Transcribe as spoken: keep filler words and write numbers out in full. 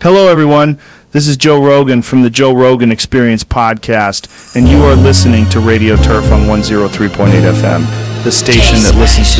Hello, everyone. This is Joe Rogan from the Joe Rogan Experience podcast, and you are listening to Radio Turf on one oh three point eight F M, the station that listens to